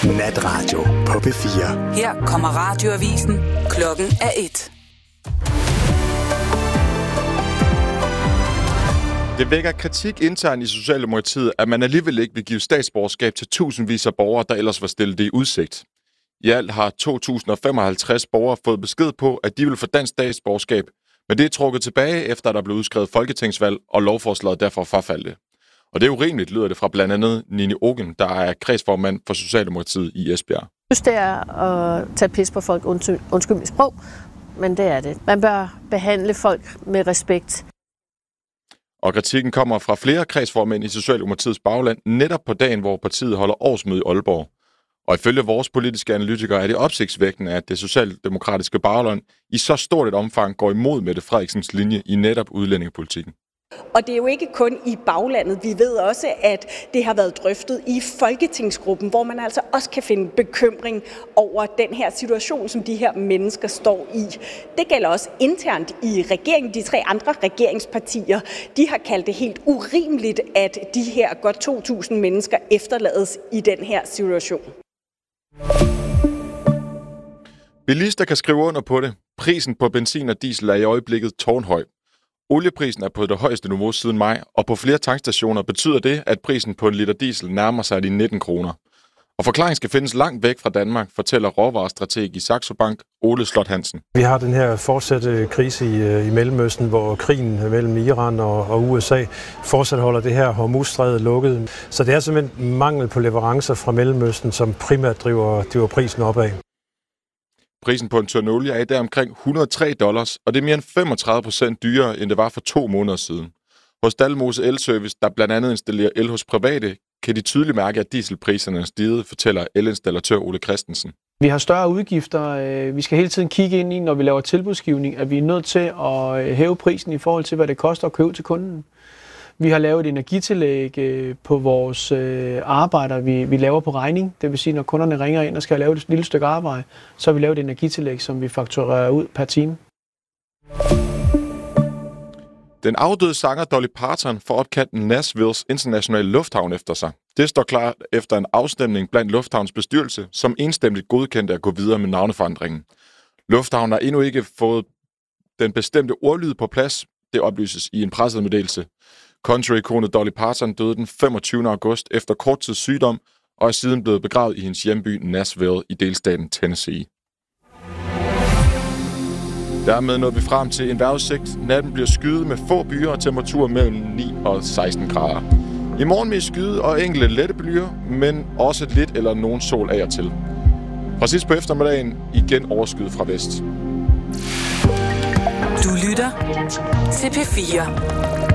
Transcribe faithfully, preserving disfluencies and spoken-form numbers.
Natradio på P fire. Her kommer radioavisen. Klokken er et. Det vækker kritik internt i Socialdemokratiet, at man alligevel ikke vil give statsborgerskab til tusindvis af borgere, der ellers var stillet det i udsigt. I alt har to tusind femoghalvtreds borgere fået besked på, at de vil få dansk statsborgerskab, men det er trukket tilbage, efter der blev udskrevet folketingsvalg, og lovforslaget derfor forfaldte. Og det er urimeligt, lyder det fra blandt andet Nini Ogen, der er kredsformand for Socialdemokratiet i Esbjerg. Jeg synes, det er at tage pis på folk, undskyld mit sprog, men det er det. Man bør behandle folk med respekt. Og kritikken kommer fra flere kredsformænd i Socialdemokratiets bagland, netop på dagen, hvor partiet holder årsmøde i Aalborg. Og ifølge vores politiske analytikere er det opsigtsvækkende, at det socialdemokratiske bagland i så stort et omfang går imod Mette Frederiksens linje i netop udlændingepolitikken. Og det er jo ikke kun i baglandet. Vi ved også, at det har været drøftet i Folketingsgruppen, hvor man altså også kan finde bekymring over den her situation, som de her mennesker står i. Det gælder også internt i regeringen. De tre andre regeringspartier, de har kaldt det helt urimeligt, at de her godt to tusind mennesker efterlades i den her situation. Bilister kan skrive under på det. Prisen på benzin og diesel er i øjeblikket tårnhøj. Olieprisen er på det højeste niveau siden maj, og på flere tankstationer betyder det, at prisen på en liter diesel nærmer sig de nitten kroner. Og forklaringen skal findes langt væk fra Danmark, fortæller råvarestrateg i Saxo Bank, Ole Slot Hansen. Vi har den her fortsatte krise i, i Mellemøsten, hvor krigen mellem Iran og, og U S A fortsat holder det her Hormuzstrædet lukket. Så det er simpelthen mangel på leverancer fra Mellemøsten, som primært driver, driver prisen opad. Prisen på en tønde olie er i dag omkring et hundrede og tre dollars, og det er mere end femogtredive procent dyrere, end det var for to måneder siden. Hos Dalmose Elservice, der blandt andet installerer el hos private, kan de tydeligt mærke, at dieselpriserne er steget, fortæller elinstallatør Ole Christensen. Vi har større udgifter. Vi skal hele tiden kigge ind i, når vi laver tilbudsgivning, at vi er nødt til at hæve prisen i forhold til, hvad det koster at købe til kunden. Vi har lavet et energitillæg på vores arbejder, vi, vi laver på regning. Det vil sige, når kunderne ringer ind og skal lave et lille stykke arbejde, så har vi lavet et energitillæg, som vi fakturerer ud per time. Den afdøde sanger Dolly Parton får opkaldt Nashvilles internationale lufthavn efter sig. Det står klart efter en afstemning blandt lufthavns bestyrelse, som enstemmigt godkendte at gå videre med navneforandringen. Lufthavnen har endnu ikke fået den bestemte ordlyd på plads. Det oplyses i en pressemeddelelse. Country-ikonet Dolly Parton døde den femogtyvende august efter kort tids sygdom, og er siden blevet begravet i hendes hjemby Nashville i delstaten Tennessee. Dermed nåede vi frem til en vejrudsigt. Natten bliver skyet med få byer og temperaturer mellem ni og seksten grader. I morgen med skyde og enkelte lette byer, men også lidt eller nogen sol af og til. Fra sidst på eftermiddagen igen overskyet fra vest. Du lytter til P fire.